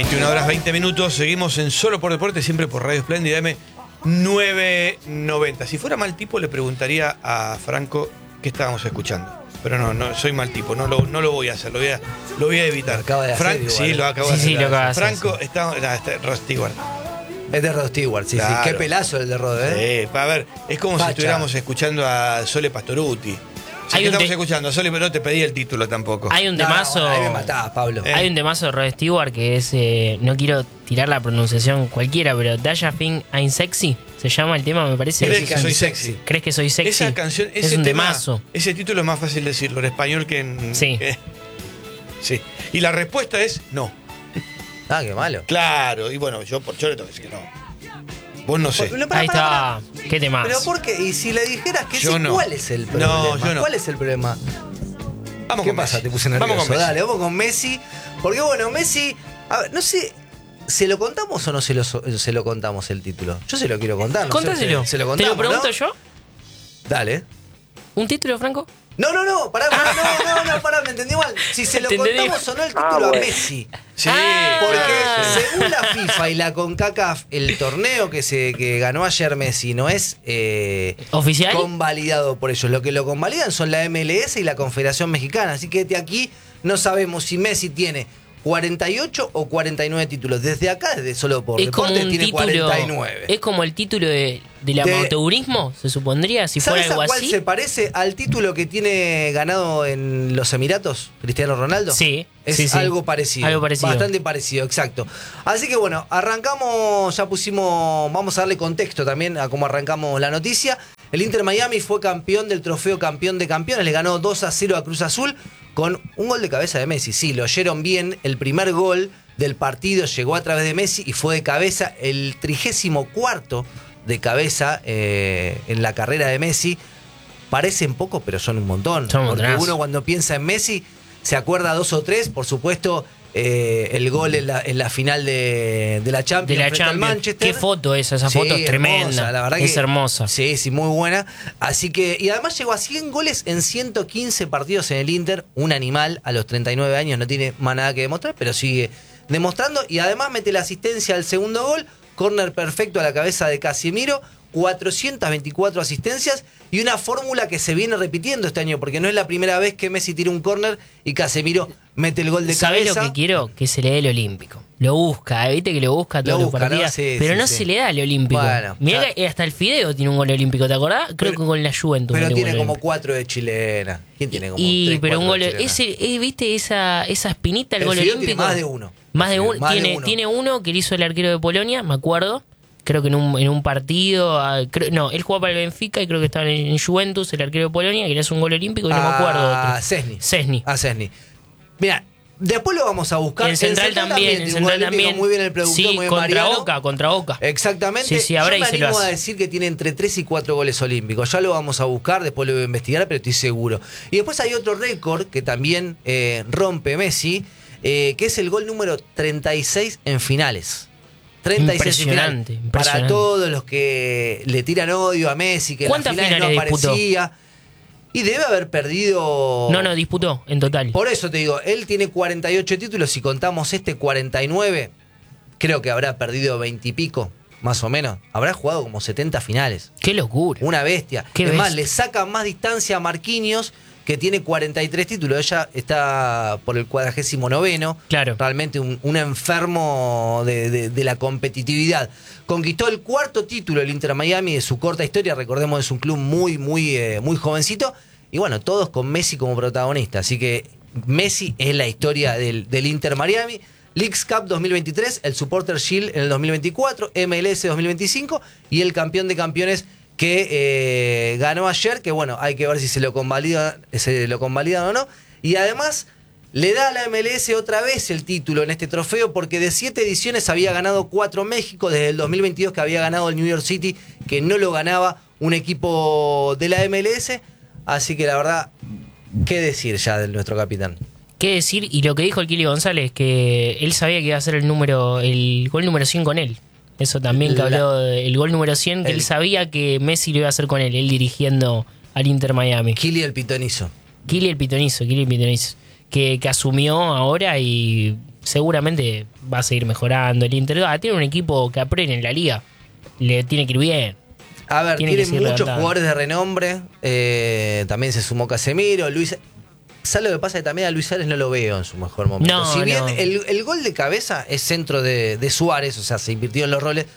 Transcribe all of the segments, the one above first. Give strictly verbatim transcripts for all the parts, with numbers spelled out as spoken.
veintiuna horas veinte minutos, seguimos en Solo por Deporte, siempre por Radio Espléndida M novecientos noventa. Si fuera mal tipo, le preguntaría a Franco qué estábamos escuchando. Pero no, no soy mal tipo, no lo, no lo voy a hacer, lo voy a, lo voy a evitar. Lo acaba de hacer Frank, igual. sí, lo acabo Sí, de hacer. sí, lo acaba de hacer, Franco, sí. está, no, este, Rod Stewart. Es de Rod Stewart, sí, Claro. sí. Qué pelazo el de Rod, ¿eh? Sí, a ver, es como Facha. si estuviéramos escuchando a Sole Pastoruti. Si Hay que un estamos te- escuchando a Sole, pero no te pedí el título tampoco. Hay un No, temazo. ahí me matás, Pablo. Eh. Hay un temazo de Rod Stewart que es. Eh, no quiero tirar la pronunciación cualquiera, pero Dasha Thing I'm Sexy. Se llama el tema, me parece. ¿Crees sí, que sí, soy sí. sexy? ¿Crees que soy sexy? Esa canción, es ese un tema, temazo. ese título es más fácil decirlo en español que en. Sí. que- sí. Y la respuesta es no. Ah, qué malo. Claro, y bueno, yo por yo le tengo que decir que no. Vos no sé. Pero, pará, Ahí pará, está. pará. ¿Qué temazo? Pero ¿por qué? Y si le dijeras que Yo sí, no. ¿cuál es el No, problema? yo no. ¿Cuál es el problema? Vamos ¿Qué con pasa? Messi. Te puse nervioso. Vamos con Messi. Dale, vamos con Messi. Porque bueno, Messi, a ver, no sé, ¿se lo contamos o no se lo, se lo contamos el título? Yo se lo quiero contar. No sé, Contáselo. ¿Se, se lo ¿Te contamos, lo pregunto ¿no? yo? Dale. ¿Un título, Franco? No, no, no, pará, pará, no, no, no, pará, me entendí mal. Si se lo Te entendí. contamos o no el título Ah, a bueno. Messi. Sí, Ah, Porque claro, sí. según la FIFA y la CONCACAF, el torneo que se que ganó ayer Messi no es eh, ¿Oficial? convalidado por ellos. Lo que lo convalidan son la M L S y la Confederación Mexicana. Así que desde aquí no sabemos si Messi tiene cuarenta y ocho o cuarenta y nueve títulos. Desde acá, desde Solo por Es como Deporte, un tiene título. cuarenta y nueve. Es como el título de, del De- amateurismo, se supondría, si fuera ¿Sabes algo a cuál así. se parece al título que tiene ganado en los Emiratos, Cristiano Ronaldo? Sí, Es sí, sí. algo parecido. Algo parecido. Bastante parecido, exacto. Así que bueno, arrancamos, ya pusimos, vamos a darle contexto también a cómo arrancamos la noticia. El Inter Miami fue campeón del trofeo campeón de campeones, le ganó dos a cero a Cruz Azul con un gol de cabeza de Messi. Sí, lo oyeron bien, el primer gol del partido llegó a través de Messi y fue de cabeza, el trigésimo cuarto de cabeza eh, en la carrera de Messi. Parecen pocos, pero son un montón. Son un porque montonazo. uno cuando piensa en Messi se acuerda dos o tres, por supuesto, eh, el gol en la, en la final de, de la De Champions la frente al Champions. Manchester. Qué foto esa, esa Sí, foto es tremenda. hermosa, la verdad es que- hermosa. Sí, sí, muy buena. Así que, y además llegó a cien goles en ciento quince partidos en el Inter. Un animal a los treinta y nueve años, no tiene más nada que demostrar, pero sigue demostrando. Y además mete la asistencia al segundo gol. Córner perfecto a la cabeza de Casemiro. cuatrocientas veinticuatro asistencias y una fórmula que se viene repitiendo este año, porque no es la primera vez que Messi tira un córner y Casemiro mete el gol de ¿Sabés cabeza. lo que quiero? Que se le dé el olímpico. Lo busca, ¿eh? Viste que lo busca todos Lo los busca, ¿no? partidos. Sí, pero sí, no sí. se le da el olímpico. Bueno, Mirá ya. que hasta el Fideo tiene un gol olímpico, ¿te acordás? Creo Pero- que con la Juventus. Pero metió un tiene gol como olímpico. cuatro de chilena. ¿Quién tiene como Y tres, pero un cuatro gol, de chilena? ese, eh, ¿viste esa, esa espinita el El gol Fideo olímpico? tiene más de uno. Más de El uno. Fideo, más de Tiene, uno. tiene uno que le hizo el arquero de Polonia, me acuerdo. Creo que en un, en un partido. ah, creo- no, él jugaba para el Benfica y creo que estaba en, en Juventus, el arquero de Polonia, que le hace un gol olímpico y no me acuerdo Ah, otro. Cesny. Cesny. A Cesny. Mira, después lo vamos a buscar. En Central también, en tiene un Central gol olímpico, también. Muy bien el productor, Sí, muy bien contra Mariano. Boca, contra Boca. Exactamente. Sí, sí, ahora Yo me y se lo animo hace. a decir que tiene entre tres y cuatro goles olímpicos. Ya lo vamos a buscar, después lo voy a investigar, pero estoy seguro. Y después hay otro récord que también eh, rompe Messi, eh, que es el gol número treinta y seis en finales. treinta y seis en finales. Impresionante, Para impresionante. todos los que le tiran odio a Messi, que en las ¿Cuántas finales no finales disputó? aparecía. Y debe haber perdido... No, no, disputó en total. Por eso te digo, él tiene cuarenta y ocho títulos. Si contamos este cuarenta y nueve, creo que habrá perdido veinte y pico, más o menos. Habrá jugado como setenta finales. Qué locura. Una bestia. Qué es más, bestia. le saca más distancia a Marquinhos, que tiene cuarenta y tres títulos. Ella está por el cuadragésimo noveno. Claro. Realmente un, un enfermo de, de- de la competitividad. Conquistó el cuarto título el Inter Miami de su corta historia. Recordemos, es un club muy, muy, eh, muy jovencito. Y bueno, todos con Messi como protagonista. Así que Messi es la historia del, del Inter Miami. Leagues Cup dos mil veintitrés, el Supporter Shield en el dos mil veinticuatro, M L S dos mil veinticinco y el campeón de campeones que eh, ganó ayer, que bueno, hay que ver si se lo convalidan, se lo convalidan o no. Y además le da a la M L S otra vez el título en este trofeo, porque de siete ediciones había ganado cuatro México, desde el dos mil veintidós que había ganado el New York City, que no lo ganaba un equipo de la M L S. Así que la verdad, ¿qué decir ya de nuestro capitán? ¿Qué decir? Y lo que dijo el Kili González, que él sabía que iba a ser el número, el gol número cien con él. Eso también que La- habló del gol número cien, que el- él sabía que Messi lo iba a hacer con él, él dirigiendo al Inter Miami. Kili el pitonizo. Kili el pitonizo, Kili el pitonizo. Que, que asumió ahora y seguramente va a seguir mejorando. El Inter ah, tiene un equipo que aprende en la liga, le tiene que ir bien. A ver, Tiene tiene, que seguir muchos levantando. jugadores de renombre. eh, también se sumó Casemiro, Luis. ¿Sabes lo que pasa? Que también a Luis Suárez no lo veo en su mejor momento. No, si bien no. el, el gol de cabeza es centro de, de Suárez, o sea, se invirtió en los roles.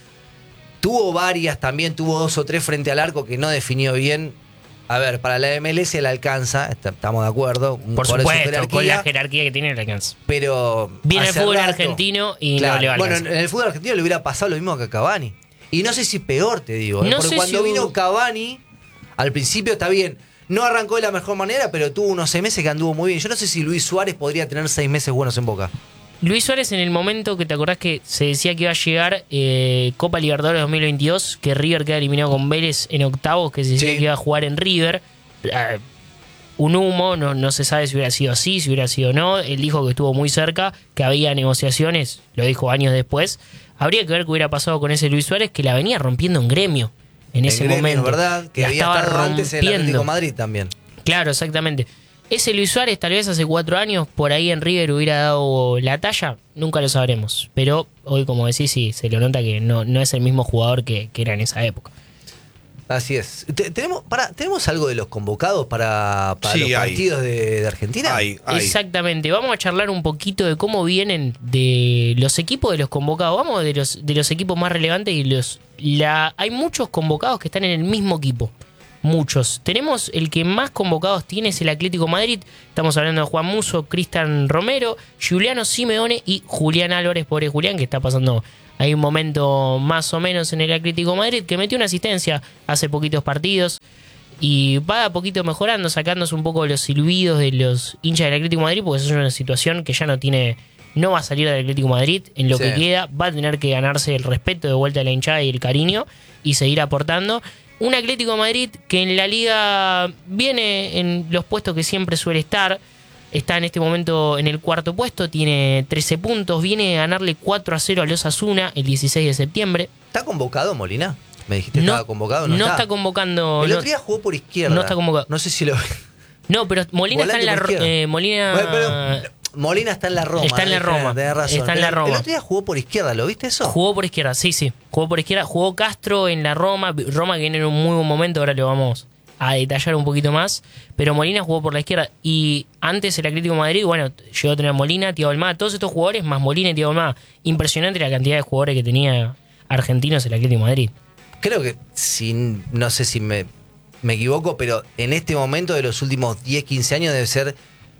Tuvo varias también, tuvo dos o tres frente al arco que no definió bien. A ver, para la M L S le alcanza, está- estamos de acuerdo. un Por jugador de su supuesto, con la jerarquía, jerarquía que tiene el alcance. pero Viene el hace fútbol rato- argentino y Claro, no le va a bueno, alcanzar. en el fútbol argentino le hubiera pasado lo mismo que a Cavani. Y no sé si peor, te digo. ¿eh? No Porque sé cuando si vino hubo- Cavani, al principio está bien. No arrancó de la mejor manera, pero tuvo unos seis meses que anduvo muy bien. Yo no sé si Luis Suárez podría tener seis meses buenos en Boca. Luis Suárez, en el momento que te acordás que se decía que iba a llegar eh, Copa Libertadores dos mil veintidós, que River queda eliminado con Vélez en octavos, que se decía Sí. que iba a jugar en River. eh, un humo, no, no se sabe si hubiera sido así, si hubiera sido no. Él dijo que estuvo muy cerca, que había negociaciones, lo dijo años después. Habría que ver qué hubiera pasado con ese Luis Suárez, que la venía rompiendo en Gremio en ese Gremio, momento. ¿verdad? Que La había estaba estado antes en el Atlético rompiendo. de Madrid también. Claro, exactamente. Ese Luis Suárez, tal vez hace cuatro años, por ahí en River hubiera dado la talla, nunca lo sabremos. Pero hoy, como decís, sí, se lo nota que no, no es el mismo jugador que, que era en esa época. Así es. Te- ¿Tenemos, para, ¿tenemos algo de los convocados para, para Sí, los hay. partidos de, de Argentina? Hay, hay. Exactamente. Vamos a charlar un poquito de cómo vienen de los equipos de los convocados. Vamos de los, de los equipos más relevantes y los... La, hay muchos convocados que están en el mismo equipo. Muchos. Tenemos el que más convocados tiene es el Atlético Madrid. Estamos hablando de Juan Musso, Cristian Romero, Giuliano Simeone y Julián Álvarez. Pobre Julián, que está pasando hay un momento más o menos en el Atlético Madrid, que metió una asistencia hace poquitos partidos y va a poquito mejorando, sacándose un poco los silbidos de los hinchas del Atlético Madrid, porque eso es una situación que ya no tiene, no va a salir del Atlético Madrid en lo Sí. que queda, va a tener que ganarse el respeto de vuelta de la hinchada y el cariño y seguir aportando. Un Atlético de Madrid que en la liga viene en los puestos que siempre suele estar. Está en este momento en el cuarto puesto, tiene trece puntos. Viene a ganarle cuatro a cero a los Asuna el dieciséis de septiembre. ¿Está convocado Molina? Me dijiste que No, estaba convocado. No, no está. está convocando. El no- otro día jugó por izquierda. no está convocado. No sé si lo. No, pero Molina está en la Volante por Ro- izquierda. eh, Molina Bueno, pero Molina está en la Roma. Está en la eh, Roma. tenés razón. Está en la El- Roma. El otro día jugó por izquierda, ¿lo viste eso? jugó por izquierda, sí, sí. Jugó por izquierda, jugó Castro en la Roma. Roma que viene en un muy buen momento, ahora lo vamos a detallar un poquito más. Pero Molina jugó por la izquierda. Y antes el Atlético de Madrid, bueno, llegó a tener a Molina, Thiago Almada, todos estos jugadores, más Molina y Thiago Almada. Impresionante la cantidad de jugadores que tenía argentinos el Atlético de Madrid. Creo que, sin, no sé si me, me equivoco, pero en este momento de los últimos diez, quince años debe ser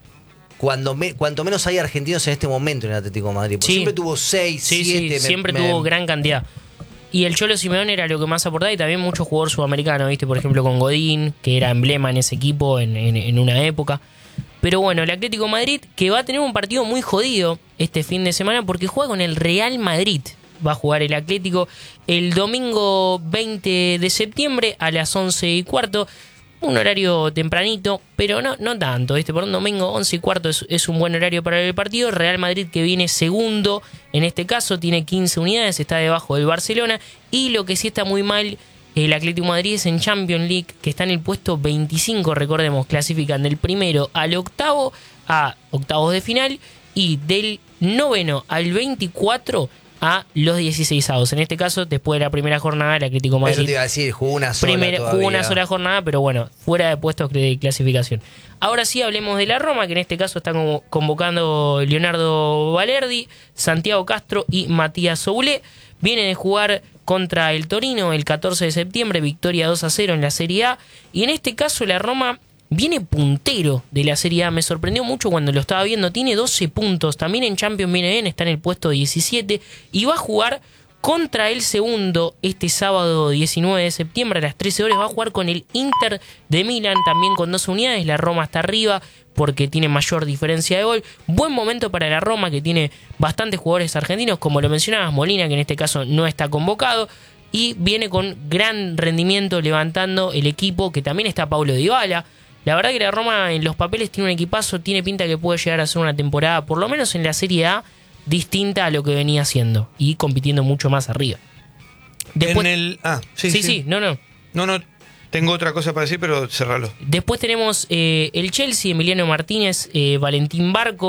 cuando me, cuanto menos hay argentinos en este momento en el Atlético de Madrid. Porque Sí. siempre tuvo seis, Sí, siete. sí, me- siempre me- tuvo gran cantidad. Y el Cholo Simeone era lo que más aportaba y también muchos jugadores sudamericanos, ¿viste? Por ejemplo, con Godín, que era emblema en ese equipo en, en- en una época. Pero bueno, el Atlético de Madrid, que va a tener un partido muy jodido este fin de semana porque juega con el Real Madrid. Va a jugar el Atlético el domingo veinte de septiembre a las once y cuarto. Un horario tempranito, pero no, no tanto, ¿viste? Por un domingo once y cuarto es, es un buen horario para el partido. Real Madrid, que viene segundo en este caso, tiene quince unidades, está debajo del Barcelona. Y lo que sí está muy mal el Atlético de Madrid es en Champions League, que está en el puesto veinticinco, recordemos, clasifican del primero al octavo a octavos de final y del noveno al veinticuatro a los dieciseisavos. En este caso, después de la primera jornada, el Atlético de Eso te Madrid iba a decir, jugó una sola. Primera- jugó una todavía. sola jornada, pero bueno, fuera de puestos de clasificación. Ahora sí hablemos de la Roma, que en este caso está como- convocando Leonardo Valerdi, Santiago Castro y Matías Soulé. Vienen de jugar contra el Torino el catorce de septiembre, victoria dos a cero en la Serie A. Y en este caso la Roma viene puntero de la Serie A. Me sorprendió mucho cuando lo estaba viendo. Tiene doce puntos. También en Champions viene bien, está en el puesto diecisiete. Y va a jugar contra el segundo este sábado diecinueve de septiembre a las trece horas. Va a jugar con el Inter de Milán, también con dos unidades. La Roma está arriba porque tiene mayor diferencia de gol. Buen momento para la Roma, que tiene bastantes jugadores argentinos, como lo mencionabas, Molina, que en este caso no está convocado. Y viene con gran rendimiento levantando el equipo, que también está Paulo Dybala. La verdad que la Roma en los papeles tiene un equipazo, tiene pinta que puede llegar a ser una temporada, por lo menos en la Serie A, distinta a lo que venía haciendo y compitiendo mucho más arriba. Después, en el. Ah, sí, sí, sí, sí, no, no. No, no. Tengo otra cosa para decir, pero cerralo. Después tenemos eh, el Chelsea, Emiliano Martínez, eh, Valentín Barco,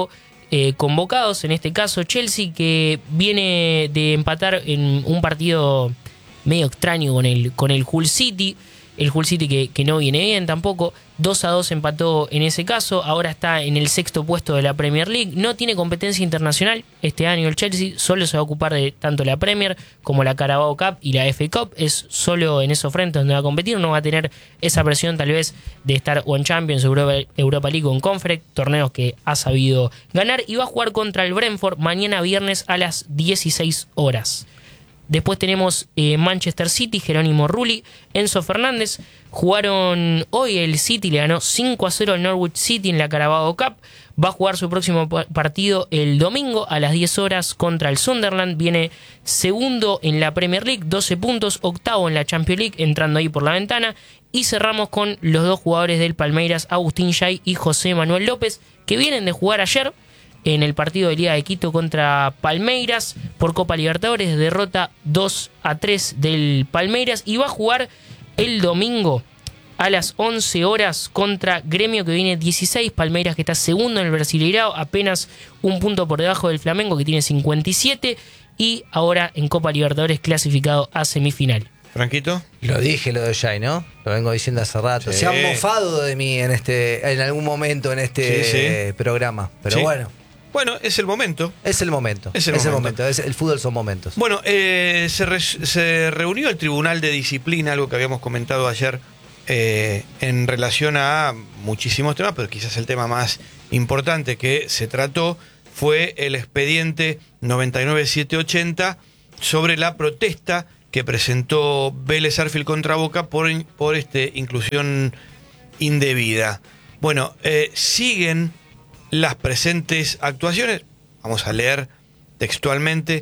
eh, convocados. En este caso, Chelsea, que viene de empatar en un partido medio extraño con el, con el Hull City. El Hull City que, que no viene bien tampoco. dos a dos empató en ese caso. Ahora está en el sexto puesto de la Premier League. No tiene competencia internacional este año el Chelsea. Solo se va a ocupar de tanto la Premier como la Carabao Cup y la F A Cup. Es solo en esos frentes donde va a competir. No va a tener esa presión tal vez de estar o en Champions, Europa, Europa League o en Conference. Torneos que ha sabido ganar. Y va a jugar contra el Brentford mañana viernes a las dieciséis horas. Después tenemos eh, Manchester City, Jerónimo Rulli, Enzo Fernández. Jugaron hoy el City, le ganó cinco a cero al Norwich City en la Carabao Cup. Va a jugar su próximo partido el domingo a las diez horas contra el Sunderland. Viene segundo en la Premier League, doce puntos, octavo en la Champions League, entrando ahí por la ventana. Y cerramos con los dos jugadores del Palmeiras, Agustín Jay y José Manuel López, que vienen de jugar ayer en el partido de Liga de Quito contra Palmeiras por Copa Libertadores, derrota dos a tres del Palmeiras, y va a jugar el domingo a las once horas contra Gremio, que viene dieciséis, Palmeiras que está segundo en el Brasileirao, apenas un punto por debajo del Flamengo que tiene cincuenta y siete, y ahora en Copa Libertadores clasificado a semifinal. Franquito. Lo dije lo de Jay, ¿no? Lo vengo diciendo hace rato. Sí. Se han mofado de mí en este, en algún momento en este Sí, sí. eh, programa. Pero Sí. bueno. Bueno, es el momento. Es el momento. Es el es el momento. momento. Es- el fútbol son momentos. Bueno, eh, se, re- se reunió el Tribunal de Disciplina, algo que habíamos comentado ayer eh, en relación a muchísimos temas, pero quizás el tema más importante que se trató fue el expediente noventa y nueve setecientos ochenta sobre la protesta que presentó Vélez Sarsfield contra Boca por, in- por este, inclusión indebida. Bueno, eh, siguen las presentes actuaciones. Vamos a leer textualmente.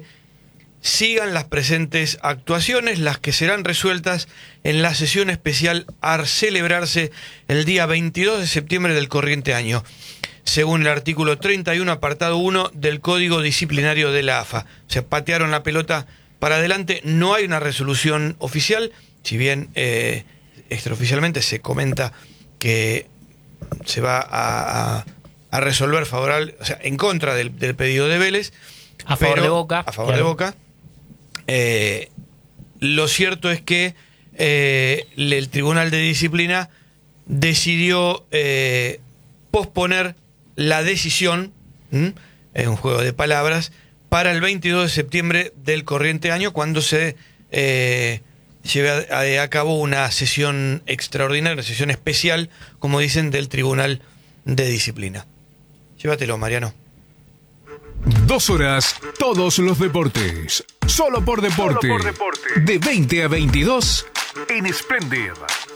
Sigan las presentes actuaciones, las que serán resueltas en la sesión especial a celebrarse el día veintidós de septiembre del corriente año, según el artículo treinta y uno, apartado uno del Código Disciplinario de la A F A. O sea, patearon la pelota para adelante. No hay una resolución oficial, si bien eh, extraoficialmente se comenta que se va a, a, a resolver favorable, o sea, en contra del, del pedido de Vélez. A favor pero- de Boca. A favor Claro. de Boca. Eh, lo cierto es que eh, el Tribunal de Disciplina decidió eh, posponer la decisión, ¿m? Es un juego de palabras, para el veintidós de septiembre del corriente año, cuando se eh, lleve a, a cabo una sesión extraordinaria, una sesión especial, como dicen, del Tribunal de Disciplina. Llévatelo, Mariano. Dos horas, todos los deportes. Solo por deporte. Solo por deporte. De veinte a veintidós en Splendid.